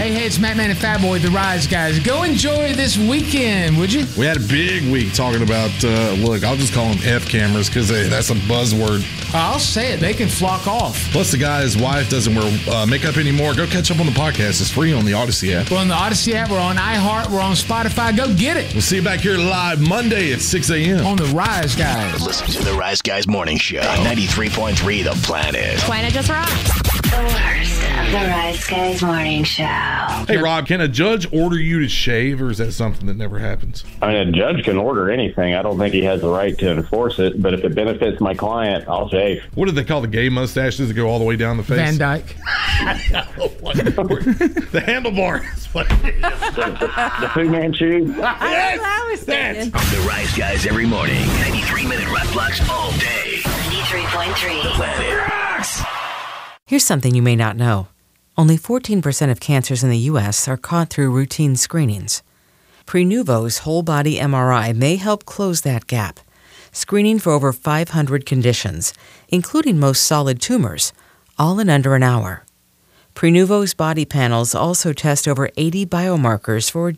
Hey, it's Matt Man and Fat Boy, the Rise Guys. Go enjoy this weekend, would you? We had a big week talking about, look, I'll just call them F cameras because that's a buzzword. I'll say it. They can flock off. Plus, the guy's wife doesn't wear makeup anymore. Go catch up on the podcast. It's free on the Odyssey app. We're on the Odyssey app. We're on iHeart. We're on Spotify. Go get it. We'll see you back here live Monday at 6 a.m. on the Rise Guys. Listen to the Rise Guys Morning Show. 93.3 The Planet. Why not just rock? The worst of the Rise Guys Morning Show. Hey, Rob, can a judge order you to shave, or is that something that never happens? I mean, a judge can order anything. I don't think he has the right to enforce it, but if it benefits my client, I'll shave. What do they call the gay mustaches that go all the way down the face? Van Dyke. The handlebars. The Fu Manchu. Yes, that's The Rise Guys every morning. 93-minute rap blocks all day. 93.3 The Planet rocks. Here's something you may not know. Only 14% of cancers in the U.S. are caught through routine screenings. Prenuvo's whole-body MRI may help close that gap, screening for over 500 conditions, including most solid tumors, all in under an hour. Prenuvo's body panels also test over 80 biomarkers for